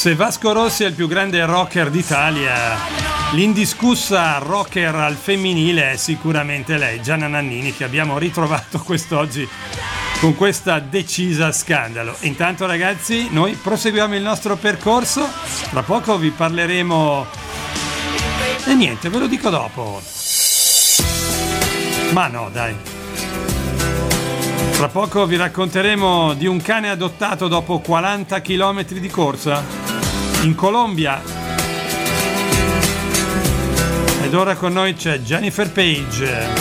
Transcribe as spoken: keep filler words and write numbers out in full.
Se Vasco Rossi è il più grande rocker d'Italia, l'indiscussa rocker al femminile è sicuramente lei, Gianna Nannini, che abbiamo ritrovato quest'oggi con questa decisa scandalo. Intanto ragazzi, noi proseguiamo il nostro percorso, tra poco vi parleremo e niente, ve lo dico dopo. Ma no, dai. Tra poco vi racconteremo di un cane adottato dopo quaranta chilometri di corsa in Colombia. Ed ora con noi c'è Jennifer Page.